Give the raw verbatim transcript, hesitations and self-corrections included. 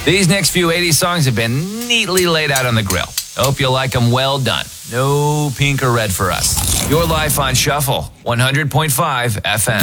These next few eighties songs have been neatly laid out on the grill. Hope you like them well done. No pink or red for us. Your life on Shuffle, one hundred point five F M.